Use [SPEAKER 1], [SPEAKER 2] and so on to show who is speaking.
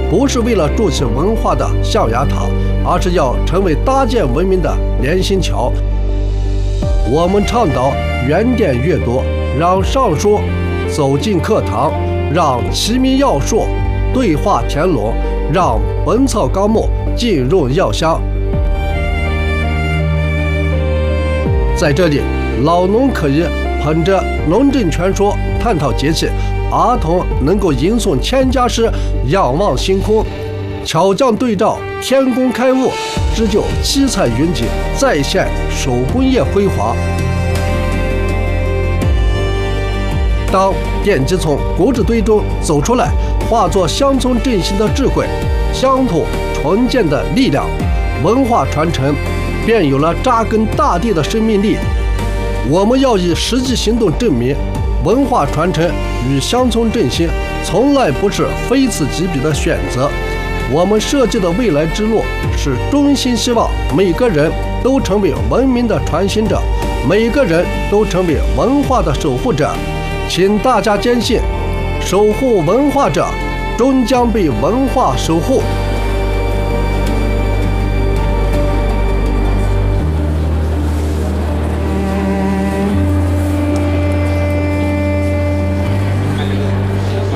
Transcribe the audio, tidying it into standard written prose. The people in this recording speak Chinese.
[SPEAKER 1] 不是为了筑起文化的象牙塔，而是要成为搭建文明的连心桥。我们倡导原点阅读，让《尚书》走进课堂，让《齐民要术》对话乾隆，让《本草纲目》进入药箱。在这里，老农可以捧着《农政全书》探讨节气，儿童能够吟诵千家诗，仰望星空，巧匠对照天工开物，织就七彩云锦，再现手工业辉煌。当奠基从谷子堆中走出来，化作乡村振兴的智慧，乡土重建的力量，文化传承便有了扎根大地的生命力。我们要以实际行动证明，文化传承与乡村振兴从来不是非此即彼的选择。我们设计的未来之路是衷心希望每个人都成为文明的传心者，每个人都成为文化的守护者。请大家坚信，守护文化者终将被文化守护。